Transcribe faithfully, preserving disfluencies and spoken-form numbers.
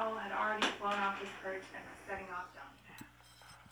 owl had already flown off his perch and was setting off down the